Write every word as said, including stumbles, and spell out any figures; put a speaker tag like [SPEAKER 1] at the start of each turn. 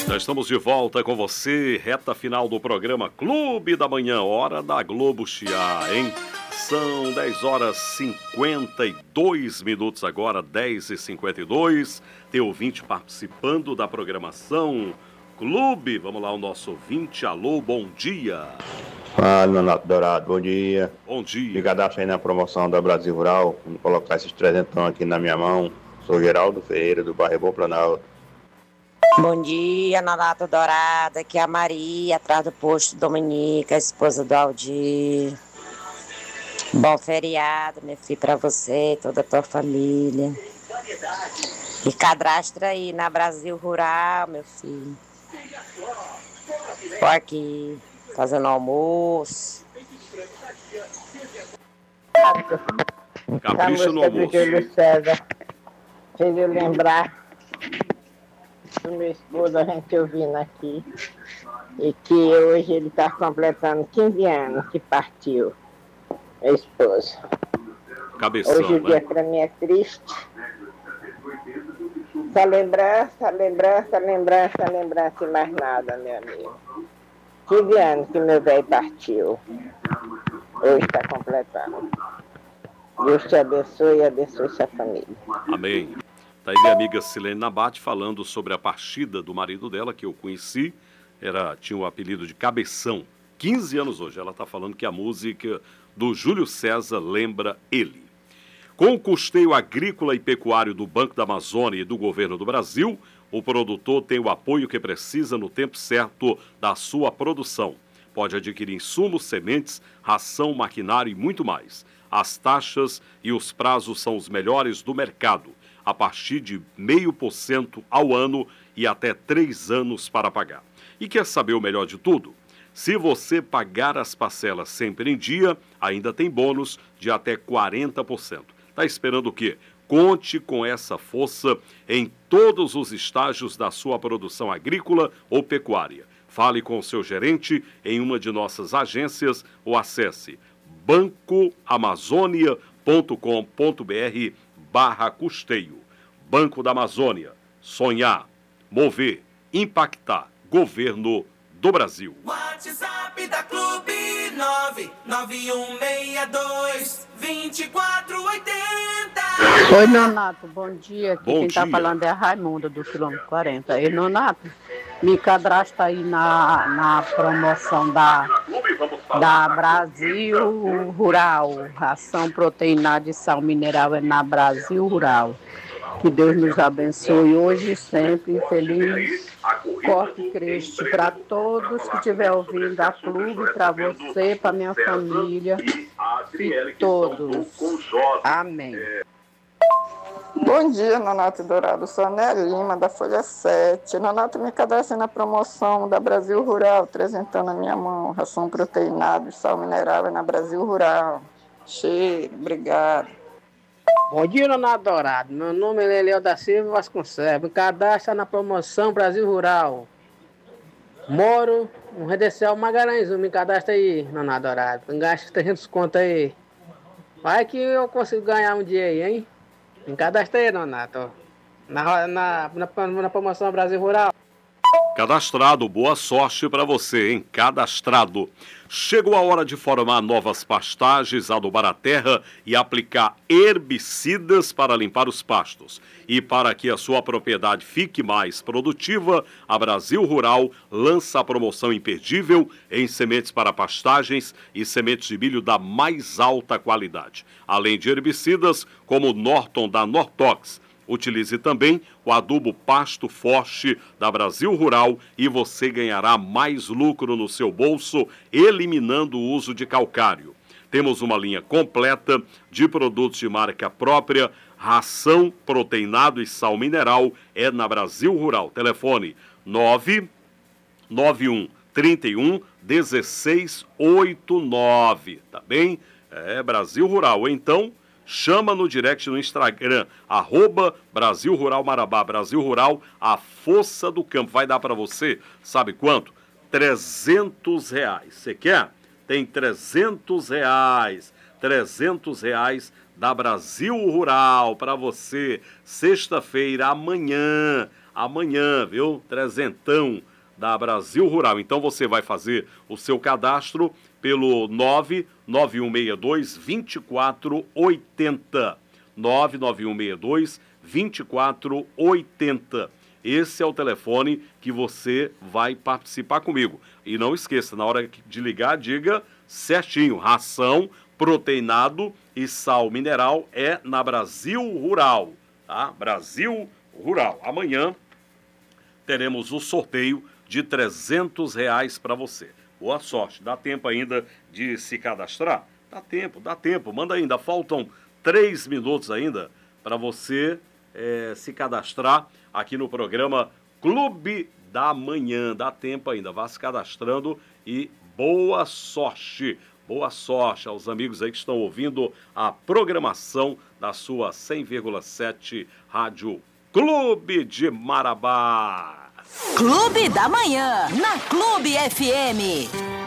[SPEAKER 1] Já estamos de volta com você, reta final do programa Clube da Manhã, hora da Globo chiar, hein? São dez horas e cinquenta e dois minutos agora, dez e cinquenta e dois. Tem ouvinte participando da programação Clube. Vamos lá, o nosso ouvinte. Alô, bom dia.
[SPEAKER 2] Fala, Nonato Dourado, bom dia.
[SPEAKER 1] Bom dia.
[SPEAKER 2] Me cadastro aí na promoção da Brasil Rural. Vou colocar esses trezentão aqui na minha mão. Sou Geraldo Ferreira, do bairro Bom Planalto.
[SPEAKER 3] Bom dia, Nonato Dourado. Aqui é a Maria, atrás do posto Dominica, esposa do Aldir. Bom feriado, meu filho, pra você e toda a tua família. E cadastra aí na Brasil Rural, meu filho. Tô aqui, fazendo almoço.
[SPEAKER 1] Capricha no almoço.
[SPEAKER 4] Júlio César. Fez eu lembrar do meu esposo, a gente ouvindo aqui. E que hoje ele está completando quinze anos que partiu. Meu esposo.
[SPEAKER 1] Cabeção,
[SPEAKER 4] hoje o
[SPEAKER 1] né?
[SPEAKER 4] dia para mim é triste. Só lembrança, lembrança, lembrança, lembrança e mais nada, meu amigo. quinze anos que meu velho partiu. Hoje está completando. Deus te abençoe e abençoe sua família.
[SPEAKER 1] Amém. Tá aí minha amiga Silene Nabate falando sobre a partida do marido dela, que eu conheci. Era, tinha o apelido de Cabeção. quinze anos hoje. Ela está falando que a música do Júlio César lembra ele. Com o custeio agrícola e pecuário do Banco da Amazônia e do Governo do Brasil, o produtor tem o apoio que precisa no tempo certo da sua produção. Pode adquirir insumos, sementes, ração, maquinário e muito mais. As taxas e os prazos são os melhores do mercado, a partir de zero vírgula cinco por cento ao ano e até três anos para pagar. E quer saber o melhor de tudo? Se você pagar as parcelas sempre em dia, ainda tem bônus de até quarenta por cento. Está esperando o quê? Conte com essa força em todos os estágios da sua produção agrícola ou pecuária. Fale com o seu gerente em uma de nossas agências ou acesse banco amazônia ponto com ponto br barra custeio. Banco da Amazônia. Sonhar, mover, impactar. Governo do Brasil.
[SPEAKER 5] WhatsApp da Clube nove nove um seis dois, dois quatro oito zero.
[SPEAKER 6] Oi, Nonato, bom dia. Aqui
[SPEAKER 1] Bom
[SPEAKER 6] quem está
[SPEAKER 1] dia.
[SPEAKER 6] falando é a Raimunda, do quilômetro quarenta. E, Nonato, me cadastra aí na, na promoção da, da Brasil Rural. Ração proteinada e sal mineral é na Brasil Rural. Que Deus nos abençoe hoje e sempre. Feliz Corte Cristo para todos que estiver ouvindo a Clube, para você, para minha família e todos. Amém.
[SPEAKER 7] Bom dia, Nonato Dourado. Sou a Né Lima, da Folha sete. Nonato, me cadastre na promoção da Brasil Rural, trezentão na minha mão. Ração proteinada e sal mineral é na Brasil Rural. Cheiro, obrigado.
[SPEAKER 8] Bom dia, Nonato Dourado. Meu nome é Leleu da Silva Vasconcelos. Me cadastra na promoção Brasil Rural. Moro no Redecel Magalhães. Me cadastra aí, Nonato Dourado. Gasta trezentos conto aí. Vai que eu consigo ganhar um dia aí, hein? Me cadastra aí, Nonato. Na, na, na, na promoção Brasil Rural.
[SPEAKER 1] Cadastrado, boa sorte para você, hein? Cadastrado. Chegou a hora de formar novas pastagens, adubar a terra e aplicar herbicidas para limpar os pastos. E para que a sua propriedade fique mais produtiva, a Brasil Rural lança a promoção imperdível em sementes para pastagens e sementes de milho da mais alta qualidade. Além de herbicidas, como o Norton da Nortox. Utilize também o adubo Pasto Forte da Brasil Rural e você ganhará mais lucro no seu bolso, eliminando o uso de calcário. Temos uma linha completa de produtos de marca própria, ração, proteinado e sal mineral é na Brasil Rural. Telefone nove nove um três um um seis oito nove, tá bem? É Brasil Rural, então... Chama no direct no Instagram, arroba Brasil Rural Marabá, Brasil Rural, a força do campo. Vai dar para você, sabe quanto? trezentos reais. Você quer? Tem trezentos reais. trezentos reais da Brasil Rural para você. Sexta-feira, amanhã, amanhã, viu? Trezentão da Brasil Rural. Então você vai fazer o seu cadastro pelo nove nove um seis dois, dois quatro oito zero. nove nove um seis dois, dois quatro oito zero. Esse é o telefone que você vai participar comigo. E não esqueça, na hora de ligar, diga certinho, ração, proteinado e sal mineral é na Brasil Rural, tá? Brasil Rural. Amanhã teremos o sorteio de trezentos reais para você. Boa sorte. Dá tempo ainda de se cadastrar? Dá tempo, dá tempo. Manda ainda. Faltam três minutos ainda para você é, se cadastrar aqui no programa Clube da Manhã. Dá tempo ainda. Vá se cadastrando e boa sorte. Boa sorte aos amigos aí que estão ouvindo a programação da sua cem vírgula sete Rádio Clube de Marabá.
[SPEAKER 9] Clube da Manhã, na Clube F M.